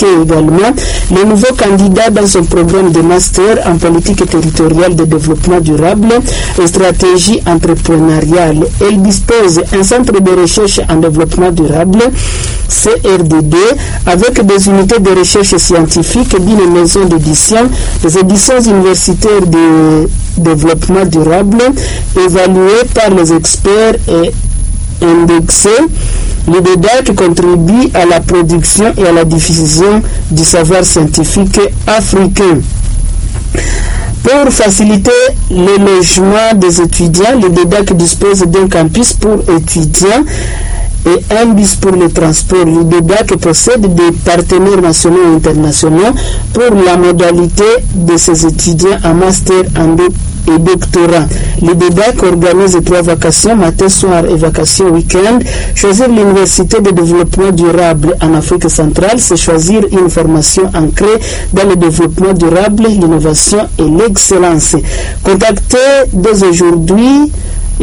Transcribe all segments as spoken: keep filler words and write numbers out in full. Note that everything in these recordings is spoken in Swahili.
également les nouveaux candidats dans son programme de master en politique territoriale de développement durable et stratégie entrepreneuriale. Elle dispose d'un centre de recherche en développement durable, C R D D, avec des unités de recherche scientifique d'une maison d'édition, des éditions universitaires de développement durable, évaluées par les experts et indexées. Le D D A C contribue à la production et à la diffusion du savoir scientifique africain. Pour faciliter le logement des étudiants, le D D A C dispose d'un campus pour étudiants et un bus pour le transport. Le D D A C possède des partenaires nationaux et internationaux pour la modalité de ses étudiants en master en et doctorat. Le D D A C organise trois vacations, matin, soir et vacations week-end. Choisir l'université de développement durable en Afrique centrale, c'est choisir une formation ancrée dans le développement durable, l'innovation et l'excellence. Contactez dès aujourd'hui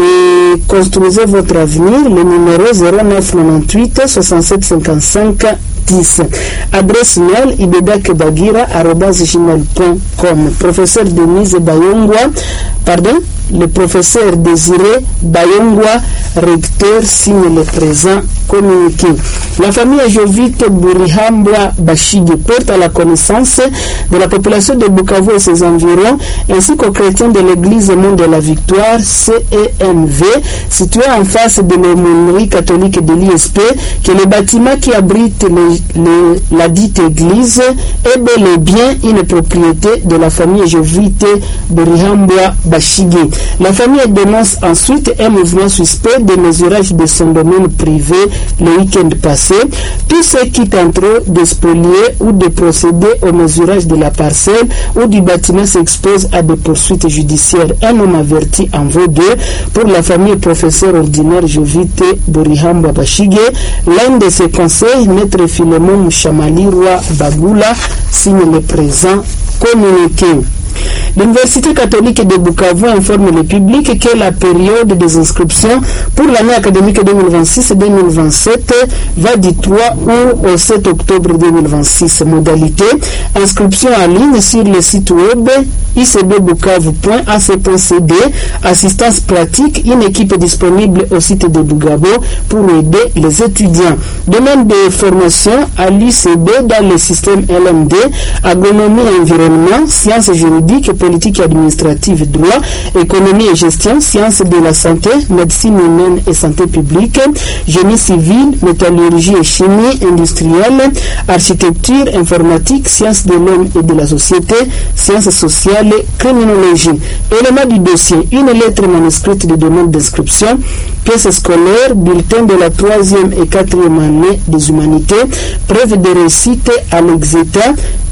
et construisez votre avenir. Le numéro zéro neuf quatre-vingt-huit soixante-sept cinquante-cinq dix. Adresse mail ibedakebagira arobase gmail point com. Professeur Denise Bayongwa, pardon, le professeur Désiré Bayongwa, recteur, signe le présent communiqué. La famille Jovite Burihambwa Bashige porte à la connaissance de la population de Bukavu et ses environs, ainsi qu'aux chrétiens de l'église Monde de la Victoire, C E M V, situé en face de l'aumônerie catholique de l'I S P, que le bâtiment qui abrite le, le, la dite église est bel et bien une propriété de la famille Jovite Burihambwa Bashige. La famille dénonce ensuite un mouvement suspect de mesurage de son domaine privé le week-end passé. Tous ceux qui tenteront de spolier ou de procéder au mesurage de la parcelle ou du bâtiment s'exposent à des poursuites judiciaires. Un homme averti en vaut deux pour la famille professeur ordinaire Jovite Burihambwa Bashige. L'un de ses conseils, Maître Philemon Mouchamalirwa Bagula, signe le présent communiqué. L'Université catholique de Bukavu informe le public que la période des inscriptions pour l'année académique deux mille vingt-six deux mille vingt-sept va du trois août au sept octobre deux mille vingt-six. Modalité: inscription en ligne sur le site web i c b bukavu point a c point c d. Assistance pratique, une équipe disponible au site de Bugabo pour aider les étudiants. Domaine de formation à l'U C B dans le système L M D, agronomie et environnement, sciences juridiques, politique et administrative, droit, économie et gestion, sciences de la santé, médecine humaine et santé publique, génie civil, métallurgie et chimie industrielle, architecture, informatique, sciences de l'homme et de la société, sciences sociales, criminologie. Élément du dossier: une lettre manuscrite de demande d'inscription, pièces scolaires, bulletin de la troisième et quatrième année des humanités, preuve de réussite à l'exétat,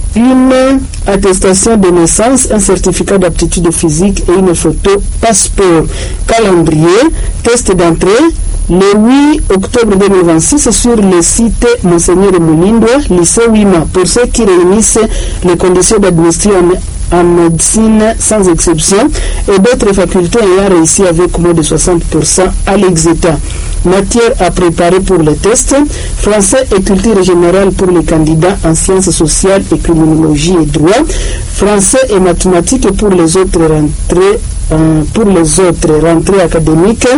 une attestation de naissance, un certificat d'aptitude physique et une photo passeport. Calendrier: test d'entrée le huit octobre deux mille vingt-six sur le site Monseigneur Moulindwa, lycée Wima, pour ceux qui réunissent les conditions d'admission en médecine sans exception et d'autres facultés ayant réussi avec moins de soixante pour cent à l'exétat. Matière à préparer pour le test: français et culture générale pour les candidats en sciences sociales et criminologie et droit, français et mathématiques pour les autres rentrées, euh, pour les autres rentrées académiques.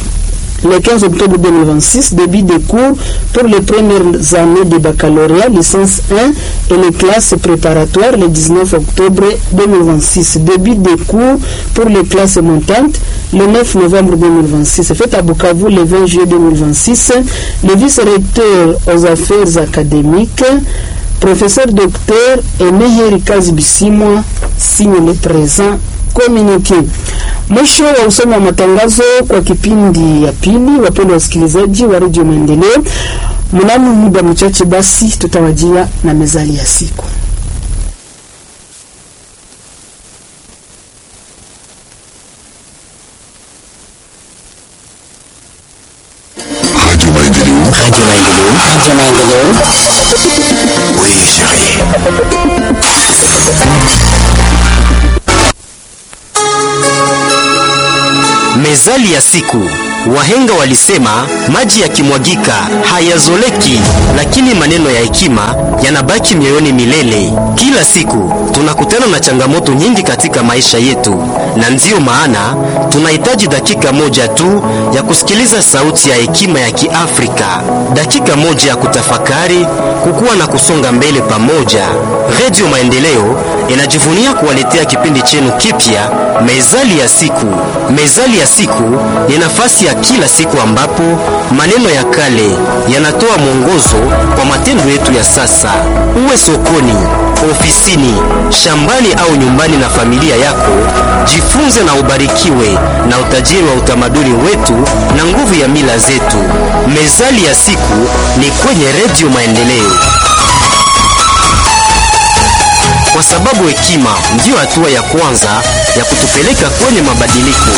Le quinze octobre deux mille vingt-six, début des cours pour les premières années de baccalauréat, licence un et les classes préparatoires le dix-neuf octobre deux mille vingt-six. Début des cours pour les classes montantes le neuf novembre deux mille vingt-six. Fait à Bukavu le vingt juillet deux mille vingt-six. Le vice-recteur aux affaires académiques, professeur docteur Emeheri Kazibisimwa, signe le présent communiqué. Mwisho wa usomi wa matangazo kwa kipindi ya pili. Wapendwa wasikilizaji wa Radio Maendeleo, mnamo muda mchache basi tutawajia na mezali ya siku. Radio Maendeleo. Radio Maendeleo. Radio Maendeleo. Oui, chérie. Mezali ya siku. Wahenga walisema maji yakimwagika hayazoleki, lakini maneno ya hekima yanabaki mioyoni milele. Kila siku tunakutana na changamoto nyingi katika maisha yetu, na ndiyo maana tunahitaji dakika moja tu ya kusikiliza sauti ya hekima ya Kiafrika, dakika moja ya kutafakari, kukua na kusonga mbele pamoja. Radio Maendeleo inajivunia kuwaletea kipindi chenu kipya, Mezali ya Siku. Mezali ya Siku ni nafasi ya kila siku ambapo maneno ya kale yanatoa mwongozo kwa matendo yetu ya sasa. Uwe sokoni, ofisini, shambani au nyumbani na familia yako, jifunze na ubarikiwe na utajiri wa utamaduni wetu na nguvu ya mila zetu. Mezali ya Siku ni kwenye Radio Maendeleo, kwa sababu hekima ndiyo hatua ya kwanza ya kutupeleka kwenye mabadiliko.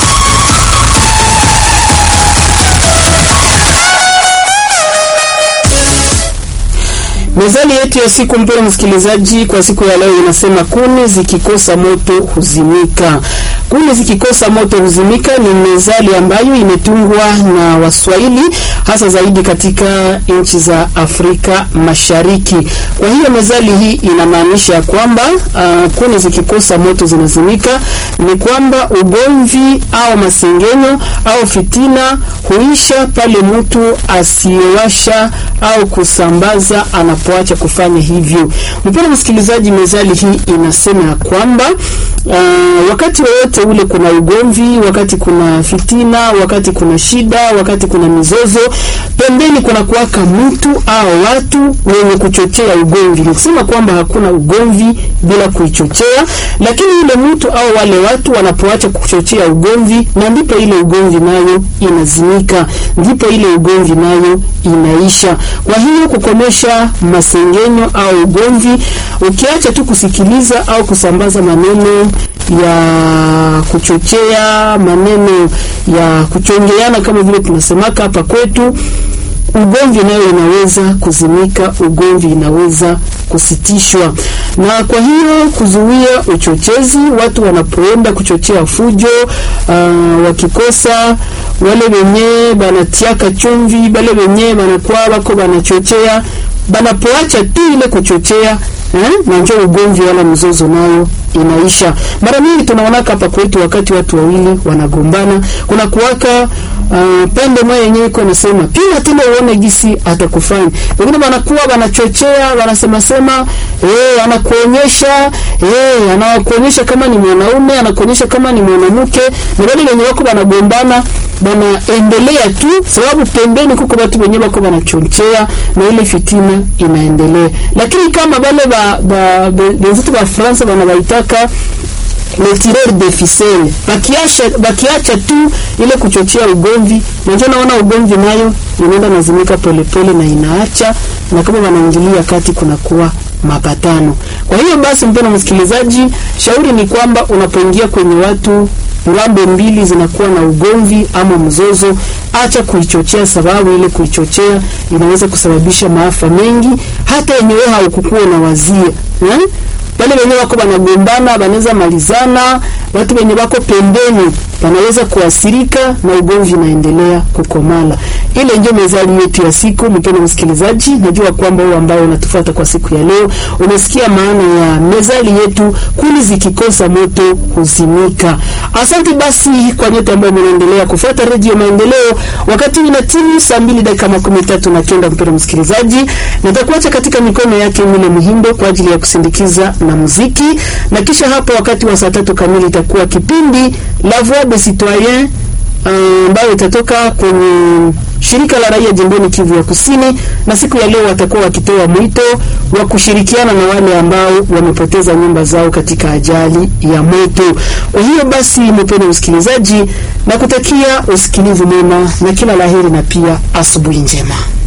Mezali yetu ya siku, mpendwa msikilizaji, kwa siku ya leo inasema kuni zikikosa moto huzimika. Kuni zikikosa moto huzimika ni mezali ambayo imetungwa na Waswahili, hasa zaidi katika nchi za Afrika Mashariki. Kwa hiyo mezali hii inamaanisha kwamba uh, kuni zikikosa moto zinazimika, ni kwamba ugomvi au masengenyo au fitina huisha pale mtu asiyewasha au kusambaza anapoacha kufanya hivyo. Mpendwa msikilizaji, mezali hii inasema kwamba uh, wakati wote ule kuna ugomvi, wakati kuna fitina, wakati kuna shida, wakati kuna mizozo, pembeni kuna kuwaka mtu au watu wenye kuchochea ugomvi. Nikisema kwamba hakuna ugomvi bila kuichochea, lakini yule mtu au wale watu wanapoacha kuchochea ugomvi, na ndipo ile ugomvi nayo inazimika, ndipo ile ugomvi nayo inaisha. Kwa hiyo kukomesha masengenyo au ugomvi, ukiacha tu kusikiliza au kusambaza maneno ya kuchochea, maneno ya kuchongeana kama vile tunasemaka hapa kwetu, ugomvi nayo inaweza kuzimika, ugomvi inaweza kusitishwa. Na kwa hiyo kuzuia uchochezi, watu wanapoenda kuchochea fujo, uh, wakikosa wale wenye banatiaka chumvi, wale wenye banakuwa wako banachochea, banapoacha tu ile kuchochea, eh, na njoo ugomvi wala mzozo nayo inaisha. Mara nyingi tunaona hapa kwetu wakati watu wawili wanagombana, kuna kuwaka uh, pende moja yenyewe iko nasema pia tena uone gisi atakufanya. Wengine wanakuwa wanachochea, wanasema sema eh, anakuonyesha eh, anakuonyesha kama ni mwanaume, anakuonyesha kama ni mwanamke, na wale wenye wako wanagombana wanaendelea tu, sababu pembeni kuko watu wenyewe wako wanachochea na ile fitina inaendelea. Lakini kama wale ba ba wenzetu wa France wanawaitaka le tireur de ficelle, bakiacha bakiacha tu ile kuchochea ugomvi, na ndio naona ugomvi nayo inaenda nazimika polepole na inaacha, na kama wanaingilia kati kuna kuwa mapatano. Kwa hiyo basi, mpendwa msikilizaji, shauri ni kwamba unapoingia kwenye watu ngambo mbili zinakuwa na ugomvi ama mzozo, acha kuichochea, sababu ile kuichochea inaweza kusababisha maafa mengi, hata yenyewe haukukua na wazia eh? Wale wenyewe wako wanagombana, wanaweza malizana, watu wenye wako pembeni wanaweza kuasirika na ugomvi unaendelea kukomala. Ile ndio mezali yetu ya siku. Mpendwa msikilizaji, najua kwamba wewe ambao unatufuata kwa siku ya leo umesikia maana ya mezali yetu, kuni zikikosa moto huzimika. Asante basi kwa nyote ambao mnaendelea kufuata Radio Maendeleo. Wakati ina timu saa mbili dakika makumi tatu na kenda, mpendwa msikilizaji, nitakuacha katika mikono yake Mule Muhindo kwa ajili ya kusindikiza na muziki, na kisha hapo wakati wa saa tatu kamili itakuwa kipindi La Voix des Citoyens ambayo uh, itatoka kwenye shirika la raia jimboni Kivu ya Kusini, na siku ya leo watakuwa wakitoa mwito wa kushirikiana na wale ambao wamepoteza nyumba zao katika ajali ya moto. Kwa hiyo basi, mpendwa msikilizaji, na kutakia usikilivu mwema na kila laheri na pia asubuhi njema.